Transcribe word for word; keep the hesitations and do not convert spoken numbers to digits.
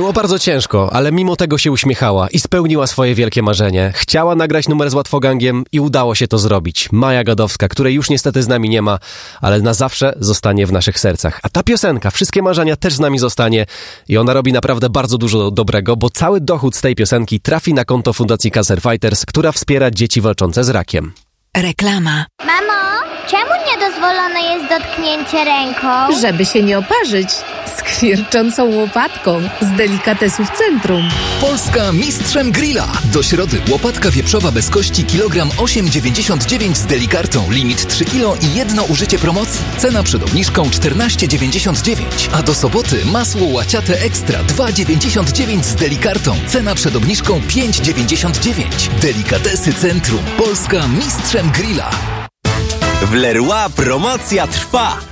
Było bardzo ciężko, ale mimo tego się uśmiechała i spełniła swoje wielkie marzenie. Chciała nagrać numer z Łatwogangiem i udało się to zrobić. Maja Gadowska, której już niestety z nami nie ma, ale na zawsze zostanie w naszych sercach. A ta piosenka, Wszystkie marzenia, też z nami zostanie i ona robi naprawdę bardzo dużo dobrego, bo cały dochód z tej piosenki trafi na konto Fundacji Cancer Fighters, która wspiera dzieci walczące z rakiem. Reklama. Mamo, czemu niedozwolone jest dotknięcie ręką? Żeby się nie oparzyć z kwierczącą łopatką z delikatesów Centrum. Polska mistrzem grilla. Do środy łopatka wieprzowa bez kości kilogram osiem dziewięćdziesiąt dziewięć z delikartą. Limit trzy kilo i jedno użycie promocji. Cena przed obniżką czternaście dziewięćdziesiąt dziewięć. A do soboty masło łaciate ekstra dwa dziewięćdziesiąt dziewięć z delikartą. Cena przed obniżką pięć dziewięćdziesiąt dziewięć. Delikatesy Centrum. Polska mistrzem grilla. W Leroy promocja trwa!